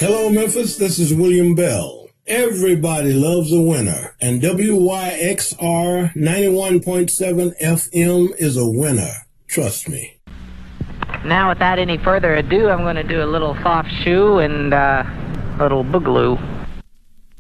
Hello, Memphis. This is William Bell. Everybody loves a winner, and WYXR 91.7 FM is a winner. Trust me. Now, without any further ado, I'm going to do a little soft shoe and a little boogaloo.